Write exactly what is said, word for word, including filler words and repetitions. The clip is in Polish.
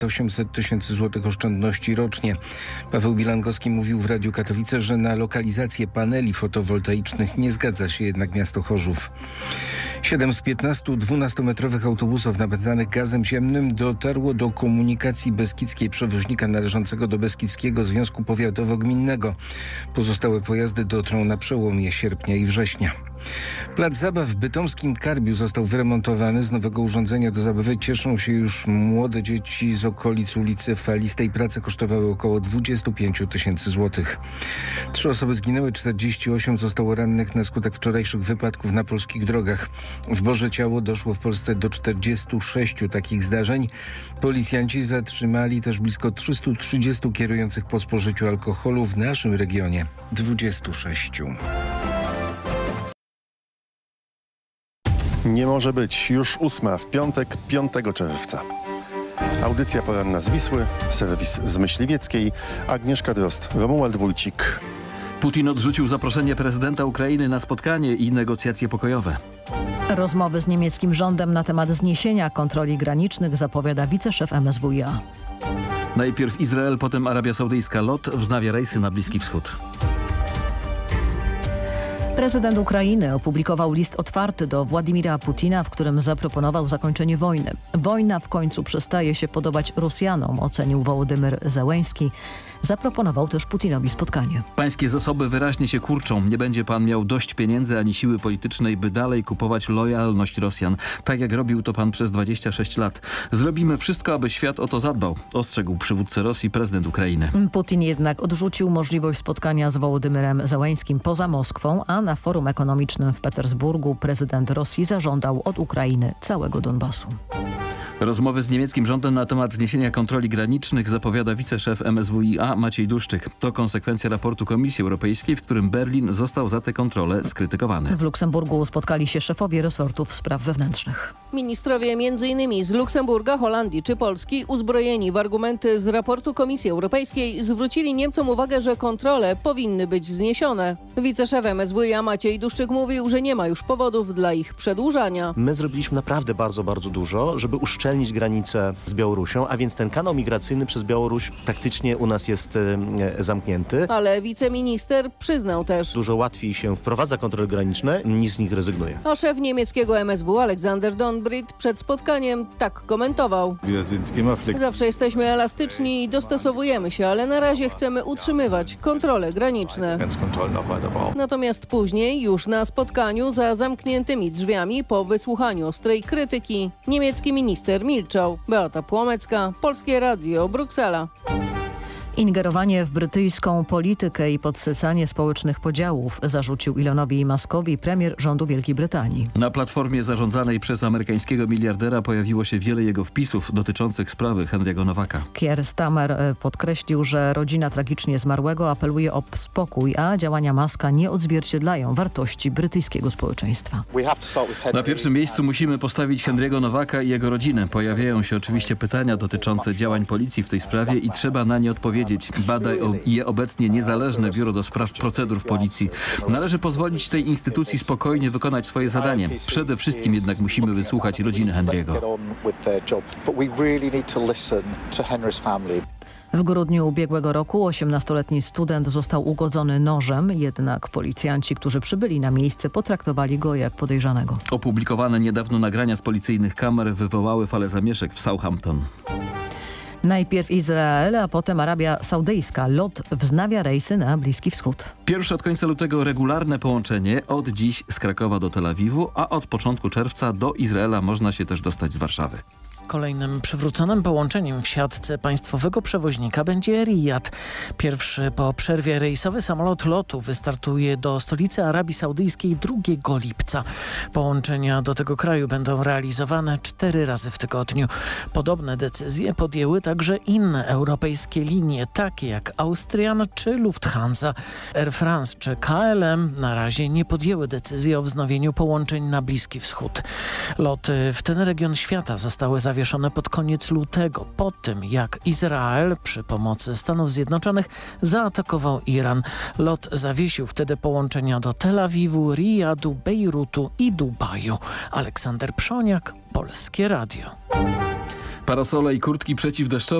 osiemset tysięcy złotych oszczędności rocznie. Paweł Bilangowski mówił w Radiu Katowice, że na lokalizację paneli fotowoltaicznych nie zgadza się jednak miasto Chorzów. Siedem z piętnastu dwunastometrowych autobusów napędzanych gazem ziemnym dotarło do komunikacji beskidzkiej przewoźnika należącego do Beskidzkiego Związku Powiatowo-Gminnego. Pozostałe pojazdy dotrą na przełomie sierpnia i września. Plac zabaw w bytomskim Karbiu został wyremontowany. Z nowego urządzenia do zabawy cieszą się już młode dzieci z okolic ulicy Falistej. Prace kosztowały około dwadzieścia pięć tysięcy złotych. Trzy osoby zginęły, czterdzieści osiem zostało rannych na skutek wczorajszych wypadków na polskich drogach. W Boże Ciało doszło w Polsce do czterdziestu sześciu takich zdarzeń. Policjanci zatrzymali też blisko trzystu trzydziestu kierujących po spożyciu alkoholu, w naszym regionie dwudziestu sześciu. Nie może być. Już ósma w piątek, piątego czerwca. Audycja poranna z Wisły, serwis z Myśliwieckiej, Agnieszka Drozd, Romuald Wójcik. Putin odrzucił zaproszenie prezydenta Ukrainy na spotkanie i negocjacje pokojowe. Rozmowy z niemieckim rządem na temat zniesienia kontroli granicznych zapowiada wiceszef M S W i A. Najpierw Izrael, potem Arabia Saudyjska. LOT wznawia rejsy na Bliski Wschód. Prezydent Ukrainy opublikował list otwarty do Władimira Putina, w którym zaproponował zakończenie wojny. Wojna w końcu przestaje się podobać Rosjanom, ocenił Wołodymyr Zełenski. Zaproponował też Putinowi spotkanie. Pańskie zasoby wyraźnie się kurczą. Nie będzie pan miał dość pieniędzy ani siły politycznej, by dalej kupować lojalność Rosjan. Tak jak robił to pan przez dwadzieścia sześć lat. Zrobimy wszystko, aby świat o to zadbał, ostrzegł przywódca Rosji prezydent Ukrainy. Putin jednak odrzucił możliwość spotkania z Wołodymyrem Zełenskim poza Moskwą, a na forum ekonomicznym w Petersburgu prezydent Rosji zażądał od Ukrainy całego Donbasu. Rozmowy z niemieckim rządem na temat zniesienia kontroli granicznych zapowiada wiceszef M S W i A Maciej Duszczyk. To konsekwencja raportu Komisji Europejskiej, w którym Berlin został za tę kontrolę skrytykowany. W Luksemburgu spotkali się szefowie resortów spraw wewnętrznych. Ministrowie między innymi z Luksemburga, Holandii czy Polski, uzbrojeni w argumenty z raportu Komisji Europejskiej, zwrócili Niemcom uwagę, że kontrole powinny być zniesione. Wiceszef M S W i A Maciej Duszczyk mówił, że nie ma już powodów dla ich przedłużania. My zrobiliśmy naprawdę bardzo, bardzo dużo, żeby uszczelnić granicę z Białorusią, a więc ten kanał migracyjny przez Białoruś praktycznie u nas jest e, zamknięty. Ale wiceminister przyznał też, dużo łatwiej się wprowadza kontrole graniczne, niż z nich rezygnuje. A szef niemieckiego M S W Aleksander Donbrit przed spotkaniem tak komentował. Zawsze jesteśmy elastyczni i dostosowujemy się, ale na razie chcemy utrzymywać kontrole graniczne. Natomiast później, już na spotkaniu za zamkniętymi drzwiami, po wysłuchaniu ostrej krytyki, niemiecki minister milczał. Beata Płomecka, Polskie Radio, Bruksela. Ingerowanie w brytyjską politykę i podsysanie społecznych podziałów zarzucił Elonowi Muskowi premier rządu Wielkiej Brytanii. Na platformie zarządzanej przez amerykańskiego miliardera pojawiło się wiele jego wpisów dotyczących sprawy Henry'ego Nowaka. Keir Starmer podkreślił, że rodzina tragicznie zmarłego apeluje o spokój, a działania Muska nie odzwierciedlają wartości brytyjskiego społeczeństwa. Na pierwszym miejscu musimy postawić Henry'ego Nowaka i jego rodzinę. Pojawiają się oczywiście pytania dotyczące działań policji w tej sprawie i trzeba na nie odpowiedzieć. Bada je obecnie niezależne Biuro do Spraw Procedur w Policji. Należy pozwolić tej instytucji spokojnie wykonać swoje zadanie. Przede wszystkim jednak musimy wysłuchać rodziny Henry'ego. W grudniu ubiegłego roku osiemnastoletni student został ugodzony nożem, jednak policjanci, którzy przybyli na miejsce, potraktowali go jak podejrzanego. Opublikowane niedawno nagrania z policyjnych kamer wywołały falę zamieszek w Southampton. Najpierw Izrael, a potem Arabia Saudyjska. LOT wznawia rejsy na Bliski Wschód. Pierwsze od końca lutego regularne połączenie, od dziś z Krakowa do Tel Awiwu, a od początku czerwca do Izraela można się też dostać z Warszawy. Kolejnym przywróconym połączeniem w siatce państwowego przewoźnika będzie Riyad. Pierwszy po przerwie rejsowy samolot lotu wystartuje do stolicy Arabii Saudyjskiej drugiego lipca. Połączenia do tego kraju będą realizowane cztery razy w tygodniu. Podobne decyzje podjęły także inne europejskie linie, takie jak Austrian czy Lufthansa. Air France czy K L M na razie nie podjęły decyzji o wznowieniu połączeń na Bliski Wschód. Loty w ten region świata zostały zawieszone pod koniec lutego, po tym jak Izrael przy pomocy Stanów Zjednoczonych zaatakował Iran. LOT zawiesił wtedy połączenia do Tel Awiwu, Riyadu, Bejrutu i Dubaju. Aleksander Przoniak, Polskie Radio. Parasole i kurtki przeciwdeszczowe.